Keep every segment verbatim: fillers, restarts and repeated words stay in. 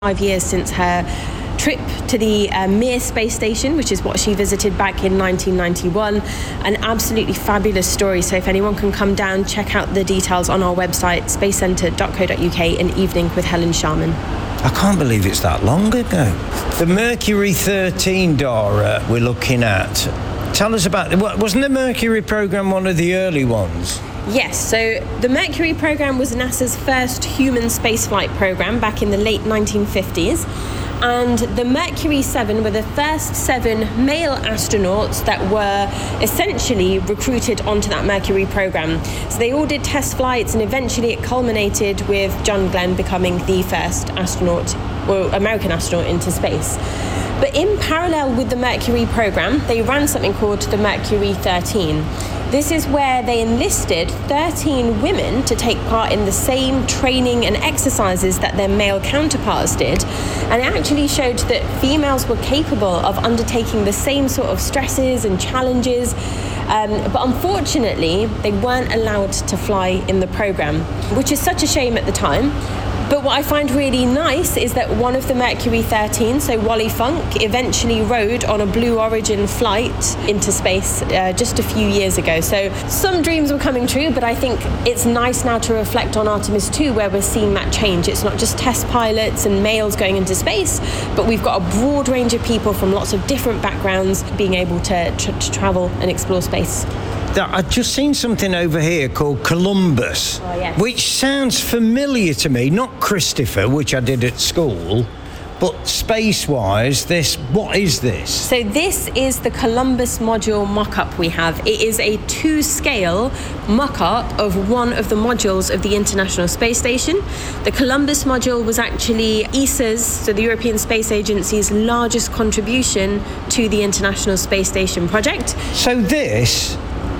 Five years since her trip to the uh, Mir space station, which is what she visited back in nineteen ninety-one. An absolutely fabulous story. So if anyone can come down, check out the details on our website, space centre dot co dot uk, an evening with Helen Sharman. I can't believe it's that long ago. The Mercury thirteen, Dara, we're looking at. Tell us about, wasn't the Mercury programme one of the early ones? Yes, so the Mercury programme was NASA's first human spaceflight programme back in the late nineteen fifties. And the Mercury seven were the first seven male astronauts that were essentially recruited onto that Mercury programme. So they all did test flights, and eventually it culminated with John Glenn becoming the first astronaut, or American astronaut, into space. But in parallel with the Mercury programme, they ran something called the Mercury thirteen. This is where they enlisted thirteen women to take part in the same training and exercises that their male counterparts did. And it actually showed that females were capable of undertaking the same sort of stresses and challenges. Um, but unfortunately, they weren't allowed to fly in the programme, which is such a shame at the time. But what I find really nice is that one of the Mercury thirteen, so Wally Funk, eventually rode on a Blue Origin flight into space uh, just a few years ago. So some dreams were coming true, but I think it's nice now to reflect on Artemis two, where we're seeing that change. It's not just test pilots and males going into space, but we've got a broad range of people from lots of different backgrounds being able to, to, to travel and explore space. I've just seen something over here called Columbus, oh, yes. which sounds familiar to me. Not Christopher, which I did at school, but space-wise, this, what is this? So this is the Columbus module mock-up we have. It is a two-scale mock-up of one of the modules of the International Space Station. The Columbus module was actually E S A's, so the European Space Agency's largest contribution to the International Space Station project. So this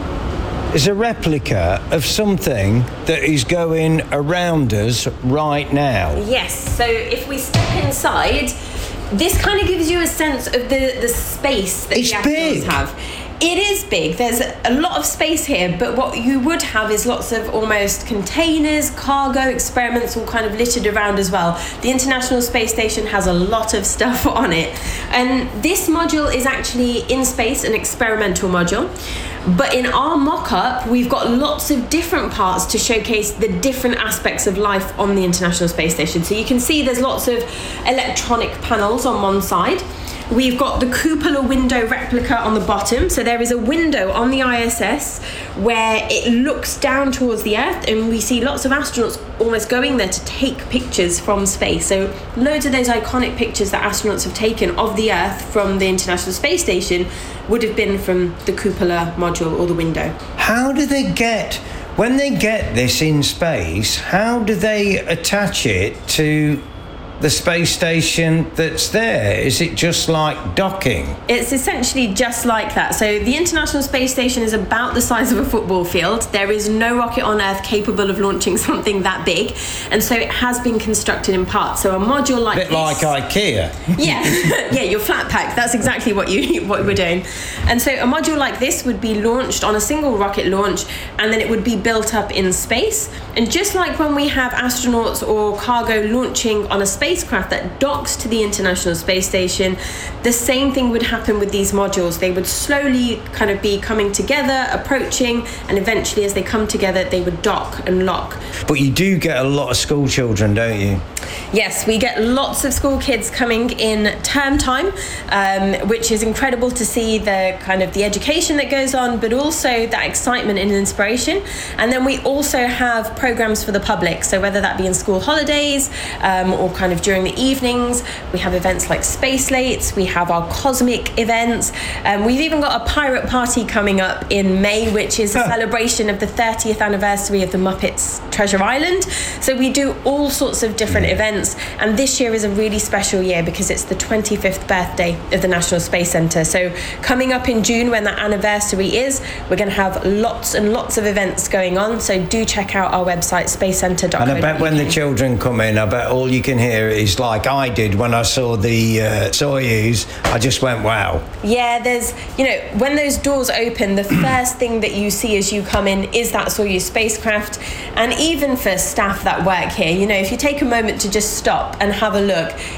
is a replica of something that is going around us right now. Yes, so if we step inside, this kind of gives you a sense of the, the space that it's the astronauts big. have. It is big. There's a lot of space here, but what you would have is lots of almost containers, cargo, experiments all kind of littered around as well. The International Space Station has a lot of stuff on it. And this module is actually in space, an experimental module. But in our mock-up, we've got lots of different parts to showcase the different aspects of life on the International Space Station. So you can see there's lots of electronic panels on one side. We've got the cupola window replica on the bottom. So there is a window on the I S S where it looks down towards the Earth, and we see lots of astronauts almost going there to take pictures from space. So loads of those iconic pictures that astronauts have taken of the Earth from the International Space Station would have been from the cupola module or the window. How do they get, when they get this in space, how do they attach it to the space station that's there? Is it just like docking? It's essentially just like that. So the International Space Station is about the size of a football field. There is no rocket on Earth capable of launching something that big, and so it has been constructed in parts. So a module like a bit this, like IKEA. Yeah, yeah, you're flat packed. That's exactly what you what we're doing. And so a module like this would be launched on a single rocket launch, and then it would be built up in space. And just like when we have astronauts or cargo launching on a spacecraft that docks to the International Space Station, the same thing would happen with these modules. They would slowly kind of be coming together, approaching, and eventually as they come together, they would dock and lock. But you do get a lot of school children, don't you? Yes, we get lots of school kids coming in term time, um, which is incredible to see the kind of the education that goes on, but also that excitement and inspiration. And then we also have programs for the public. So whether that be in school holidays um, or kind of during the evenings, we have events like Space Lates, we have our cosmic events. Um, we've even got a pirate party coming up in May, which is a celebration of the thirtieth anniversary of the Muppets Treasure Island. So we do all sorts of different events, and this year is a really special year because it's the twenty-fifth birthday of the National Space Centre. So coming up in June, when that anniversary is, we're going to have lots and lots of events going on. So do check out our website, space centre dot co dot uk. And I bet when the children come in, I bet all you can hear is like I did when I saw the uh, Soyuz. I just went, wow. Yeah, there's, you know, when those doors open, the first thing that you see as you come in is that Soyuz spacecraft. And even for staff that work here, you know, if you take a moment to just stop and have a look,